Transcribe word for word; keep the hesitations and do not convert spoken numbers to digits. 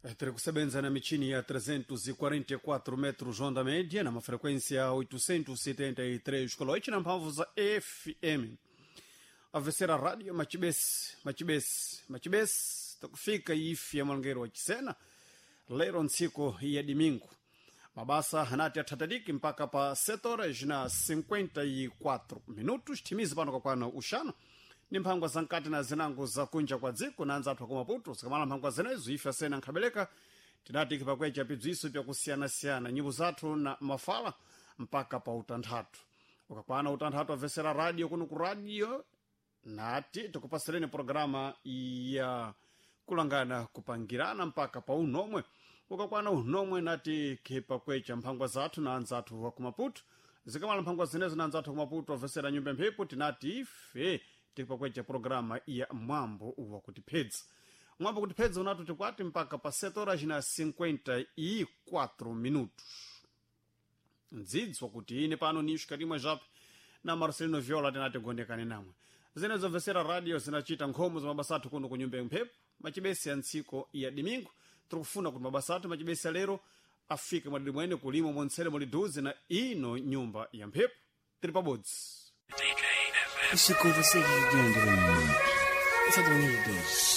Tikusebenza na michini ya trezentos e quarenta e quatro metros onda média na frequência oitocentos e setenta e três kHz na mphamvu za F M. Avesera rádio Machibesi, Machibesi, Machibesi, takufika ifi ya Malungero wa Chisena, lero nsiku ya Domingo. Mabasa hanati atatadiki mpaka pa sete horas na cinquenta e quatro minutos, timizi pano kwa kwano ushano. Ni mpangwa zankati na zinangu za kunja kwa dziko na anzatu kwa maputo. Sikamala mpangwa zenezu ifi ya sena nkabeleka. Tinati kipakwecha pizuisu pya kusiana siana nyibu zatu na mafala mpaka pa utandhatu. Ukakwana utandhatu wa vesera radio kunuku radio. Na ati tukupasireni programa ya kulangana kupangirana mpaka pa unomwe. Ukakwana unomwe nati kipakwecha mpangwa zatu na anzatu wa kumaputo. Zikamala mpangwa zenezu na anzatu wa kumaputo wa vesera nyumbe mpepo. Tinati ife tikipakwecha programa ya mwambo wa kutipedza. Mwambo kutipedza unatu tikwati mpaka pa sete horas na cinquenta e quatro minutos. Nzidzwa kuti ine pano nishu karimwe japi na Marcelino Viola tinati gondekane namwe. Zenezo vesera radio zinachita nkhomo za mabasatu kuno kunyumbe mpepo. Machibesi ya nsiko ya Domingo. Tukufuna kuti mabasatu machibesi ya lero afike mwadidi mwene kulimo mwonsele mwaliduzi na ino nyumba ya mpepo. Tripabodzi. Isso com você de onde eu não. Isso é do